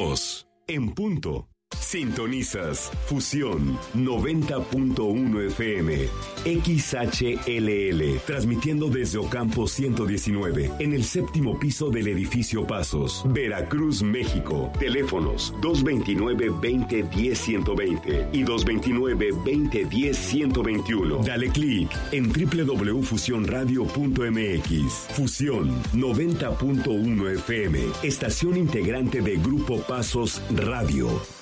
2, en punto. Sintonizas Fusión 90.1 FM XHLL, transmitiendo desde Ocampo 119, en el séptimo piso del edificio Pasos, Veracruz, México. Teléfonos 229-2010-120 y 229-2010-121. Dale clic en www.fusionradio.mx. Fusión 90.1 FM, estación integrante de Grupo Pasos Radio.